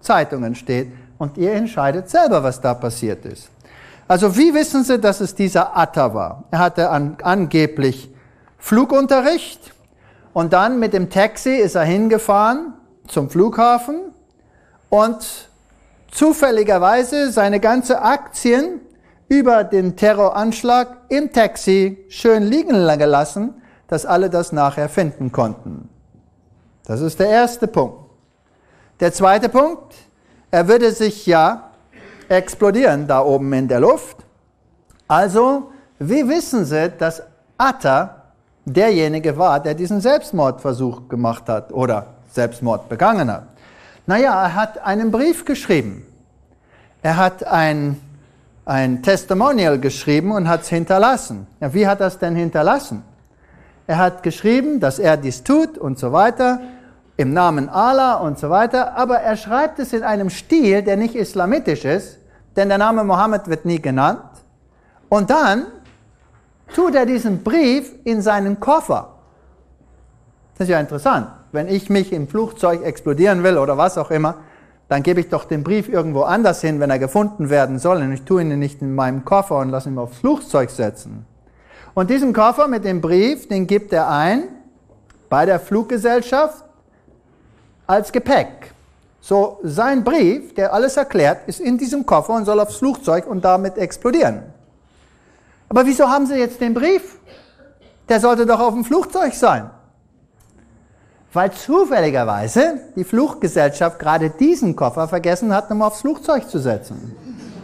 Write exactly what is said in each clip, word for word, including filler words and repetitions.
Zeitungen steht und ihr entscheidet selber, was da passiert ist. Also wie wissen Sie, dass es dieser Atta war? Er hatte an, angeblich Flugunterricht und dann mit dem Taxi ist er hingefahren zum Flughafen und zufälligerweise seine ganze Aktien über den Terroranschlag im Taxi schön liegen gelassen, dass alle das nachher finden konnten. Das ist der erste Punkt. Der zweite Punkt, er würde sich ja explodieren da oben in der Luft. Also, wie wissen Sie, dass Atta derjenige war, der diesen Selbstmordversuch gemacht hat oder Selbstmord begangen hat? Naja, er hat einen Brief geschrieben. Er hat ein, ein Testimonial geschrieben und hat es hinterlassen. Ja, wie hat er es denn hinterlassen? Er hat geschrieben, dass er dies tut und so weiter, im Namen Allah und so weiter, aber er schreibt es in einem Stil, der nicht islamitisch ist, denn der Name Mohammed wird nie genannt. Und dann tut er diesen Brief in seinen Koffer. Das ist ja interessant. Wenn ich mich im Flugzeug explodieren will oder was auch immer, dann gebe ich doch den Brief irgendwo anders hin, wenn er gefunden werden soll. Und ich tue ihn nicht in meinem Koffer und lasse ihn aufs Flugzeug setzen. Und diesen Koffer mit dem Brief, den gibt er ein bei der Fluggesellschaft als Gepäck. So, sein Brief, der alles erklärt, ist in diesem Koffer und soll aufs Flugzeug und damit explodieren. Aber wieso haben Sie jetzt den Brief? Der sollte doch auf dem Flugzeug sein. Weil zufälligerweise die Fluggesellschaft gerade diesen Koffer vergessen hat, um aufs Flugzeug zu setzen.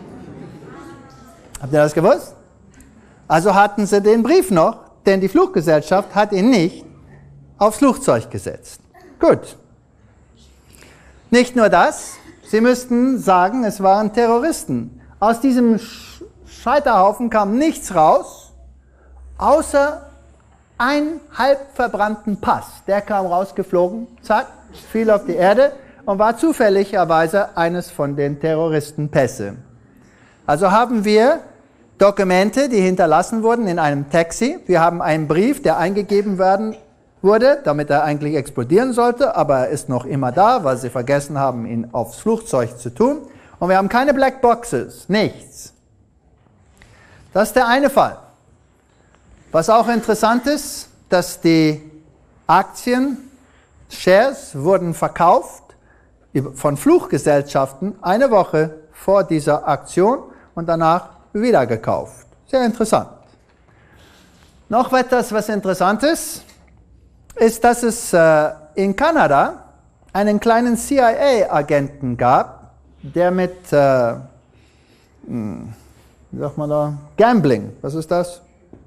Habt ihr das gewusst? Also hatten sie den Brief noch, denn die Fluggesellschaft hat ihn nicht aufs Flugzeug gesetzt. Gut. Nicht nur das, sie müssten sagen, es waren Terroristen. Aus diesem Scheiterhaufen kam nichts raus, außer einen halb verbrannten Pass. Der kam rausgeflogen, zack, fiel auf die Erde und war zufälligerweise eines von den Terroristenpässe. Also haben wir Dokumente, die hinterlassen wurden in einem Taxi. Wir haben einen Brief, der eingegeben werden wurde, damit er eigentlich explodieren sollte, aber er ist noch immer da, weil sie vergessen haben, ihn aufs Flugzeug zu tun. Und wir haben keine Black Boxes, nichts. Das ist der eine Fall. Was auch interessant ist, dass die Aktien, Shares, wurden verkauft von Fluggesellschaften eine Woche vor dieser Aktion und danach wieder gekauft. Sehr interessant. Noch etwas, was interessant ist, ist, dass es äh, in Kanada einen kleinen C I A-Agenten gab, der mit, äh, wie sagt man da, Gambling, was ist das?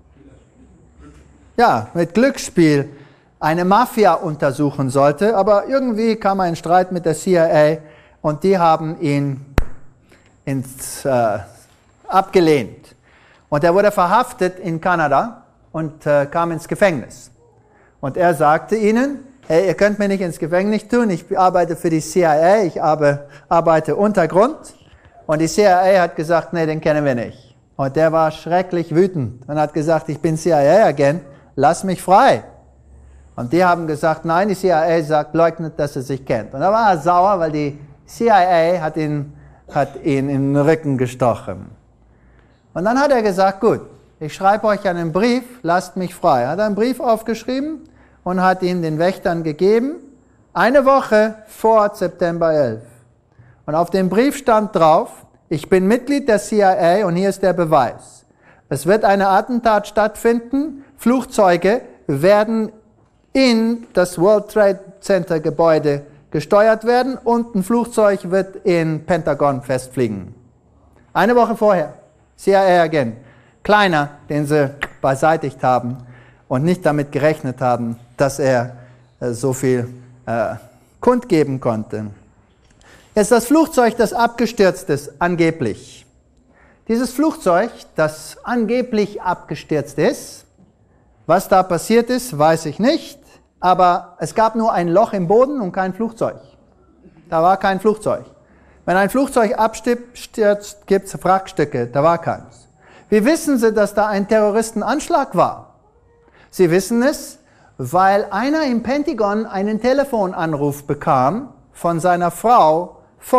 Ja, mit Glücksspiel eine Mafia untersuchen sollte, aber irgendwie kam ein Streit mit der C I A und die haben ihn ins, äh, abgelehnt. Und er wurde verhaftet in Kanada und äh, kam ins Gefängnis. Und er sagte ihnen, hey, ihr könnt mir nicht ins Gefängnis tun, ich arbeite für die C I A, ich arbeite, arbeite Untergrund. Und die C I A hat gesagt, nee, den kennen wir nicht. Und der war schrecklich wütend und hat gesagt, ich bin C I A-Agent, lass mich frei. Und die haben gesagt, nein, die C I A sagt, leugnet, dass er sich kennt. Und da war er sauer, weil die C I A hat ihn, hat ihn in den Rücken gestochen. Und dann hat er gesagt, gut, ich schreibe euch einen Brief, lasst mich frei. Er hat einen Brief aufgeschrieben und hat ihn den Wächtern gegeben, eine Woche vor September elf. Und auf dem Brief stand drauf, ich bin Mitglied der C I A und hier ist der Beweis. Es wird eine Attentat stattfinden, Flugzeuge werden in das World Trade Center Gebäude gesteuert werden und ein Flugzeug wird in Pentagon festfliegen. Eine Woche vorher. C I A-Agent, kleiner, den sie beseitigt haben und nicht damit gerechnet haben, dass er äh, so viel äh, kundgeben konnte. Jetzt das Flugzeug, das abgestürzt ist, angeblich. Dieses Flugzeug, das angeblich abgestürzt ist, was da passiert ist, weiß ich nicht, aber es gab nur ein Loch im Boden und kein Flugzeug. Da war kein Flugzeug. Wenn ein Flugzeug abstürzt, gibt es Wrackstücke, da war keins. Wie wissen Sie, dass da ein Terroristenanschlag war? Sie wissen es, weil einer im Pentagon einen Telefonanruf bekam von seiner Frau